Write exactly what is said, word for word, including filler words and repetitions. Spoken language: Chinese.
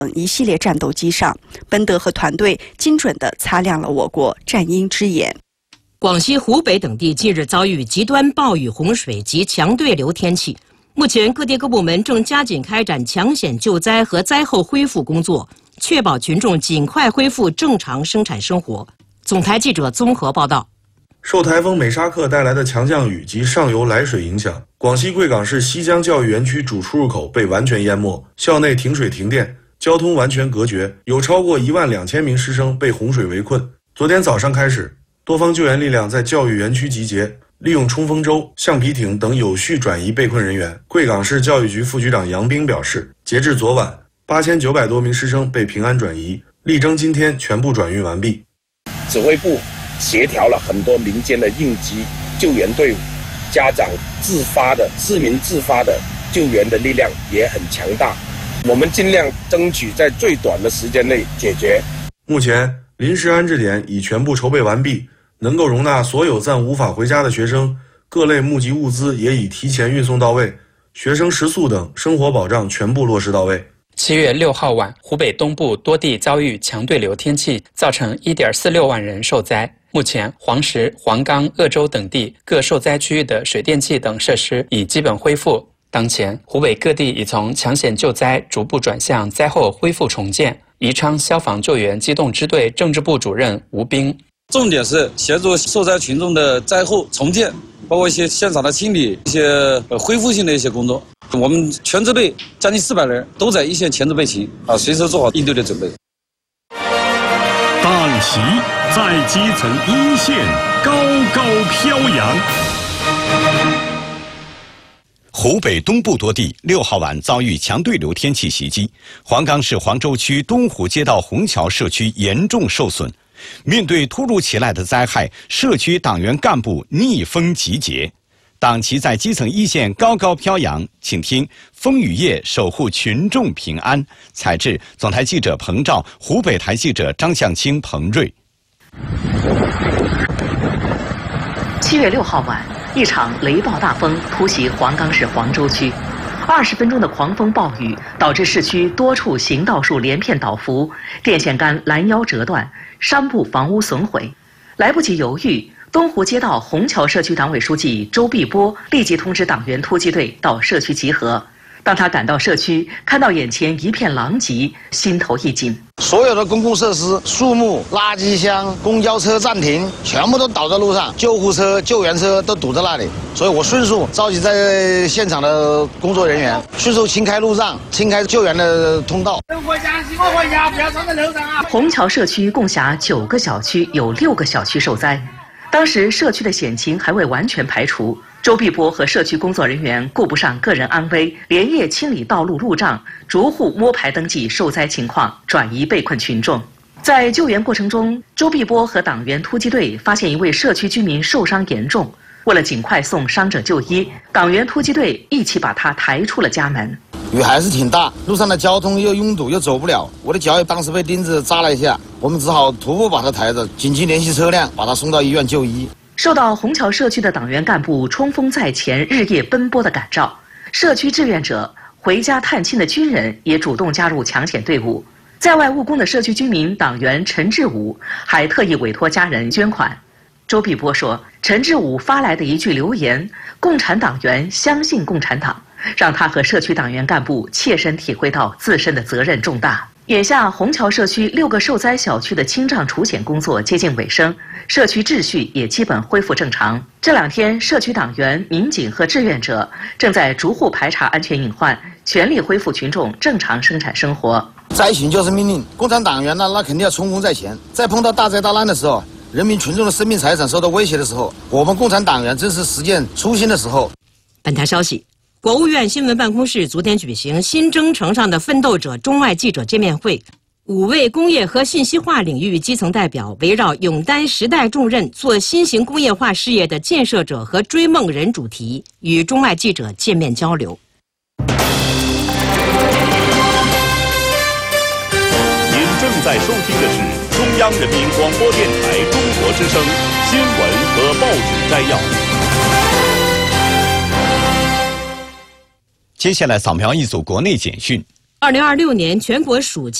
等一系列战斗机上，本德和团队精准地擦亮了我国战鹰之眼。 广西、湖北等地近日遭遇极端暴雨、洪水及强对流天气。目前，各地各部门正加紧开展抢险救灾和灾后恢复工作，确保群众尽快恢复正常生产生活。总台记者综合报道。 受台风美沙克带来的强降雨及上游来水影响，广西贵港市西江教育园区主出入口被完全淹没，校内停水停电，交通完全隔绝，有超过一万两千名师生被洪水围困。昨天早上开始，多方救援力量在教育园区集结，利用冲锋舟、橡皮艇等有序转移被困人员。贵港市教育局副局长杨斌表示，截至昨晚，八千九百多名师生被平安转移，力争今天全部转运完毕。 指挥部协调了很多民间的应急救援队伍，家长自发的、市民自发的救援的力量也很强大。我们尽量争取在最短的时间内解决。 目前，临时安置点已全部筹备完毕，能够容纳所有暂无法回家的学生，各类募集物资也已提前运送到位，学生食宿等生活保障全部落实到位。 七月六号晚，湖北东部多地遭遇强对流天气，造成 一点四六万人受灾。目前，黄石、黄冈、鄂州等地各受灾区域的水电气等设施已基本恢复。当前，湖北各地已从抢险救灾逐步转向灾后恢复重建。宜昌消防救援机动支队政治部主任吴斌， 重点是协助受灾群众的灾后重建，包括一些现场的清理、一些恢复性的一些工作。我们全支队将近四百人都在一线前置备勤啊，随时做好应对的准备。 大旗在基层一线高高飘扬。 湖北东部多地六号晚遭遇强对流天气袭击，黄冈市黄州区东湖街道虹桥社区严重受损。面对突如其来的灾害，社区党员干部逆风集结，党旗在基层一线高高飘扬。请听风雨夜守护群众平安。采制总台记者彭照，湖北台记者张向清、彭瑞。 七月六号晚，一场雷暴大风突袭黄冈市黄州区，二十分钟的狂风暴雨导致市区多处行道树连片倒伏，电线杆拦腰折断，山部房屋损毁。来不及犹豫，东湖街道虹桥社区党委书记周碧波立即通知党员突击队到社区集合。当他赶到社区，看到眼前一片狼藉，心头一紧。 所有的公共设施、树木、垃圾箱、公交车暂停，全部都倒在路上，救护车、救援车都堵在那里。所以我迅速召集在现场的工作人员，迅速清开路障，清开救援的通道。 回家，请我回家，不要站在路上啊！虹桥社区共辖九个小区，有六个小区受灾。当时社区的险情还未完全排除。周碧波和社区工作人员顾不上个人安危，连夜清理道路路障，逐户摸排登记受灾情况，转移被困群众。在救援过程中，周碧波和党员突击队发现一位社区居民受伤严重，为了尽快送伤者就医，党员突击队一起把他抬出了家门。 雨还是挺大，路上的交通又拥堵又走不了，我的脚也当时被钉子扎了一下，我们只好徒步把他抬着，紧急联系车辆把他送到医院就医。 受到虹桥社区的党员干部冲锋在前、日夜奔波的感召，社区志愿者、回家探亲的军人也主动加入抢险队伍。在外务工的社区居民党员陈志武还特意委托家人捐款。周碧波说，陈志武发来的一句留言“共产党员相信共产党”，让他和社区党员干部切身体会到自身的责任重大。眼下，虹桥社区六个受灾小区的清障除险工作接近尾声，社区秩序也基本恢复正常。这两天，社区党员、民警和志愿者正在逐户排查安全隐患，全力恢复群众正常生产生活。 灾情就是命令，共产党员呢，那肯定要冲锋在前。在碰到大灾大难的时候，人民群众的生命财产受到威胁的时候，我们共产党员正是实践初心的时候。 本台消息。国务院新闻办公室昨天举行新征程上的奋斗者中外记者见面会，五位工业和信息化领域基层代表围绕勇担时代重任、做新型工业化事业的建设者和追梦人主题，与中外记者见面交流。 您正在收听的是中央人民广播电台中国之声新闻和报纸摘要。 接下来扫描一组国内简讯。 二零二六年全国暑期